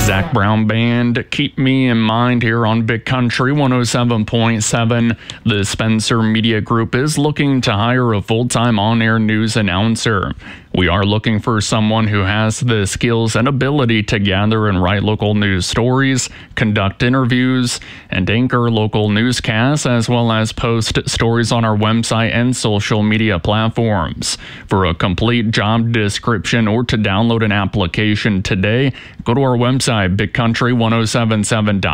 Zac Brown Band, Keep Me in Mind here on Big Country 107.7. The Spencer Media Group is looking to hire a full-time on-air news announcer. We are looking for someone who has the skills and ability to gather and write local news stories, conduct interviews, and anchor local newscasts, as well as post stories on our website and social media platforms. For a complete job description or to download an application today, go to our website, bigcountry1077.com.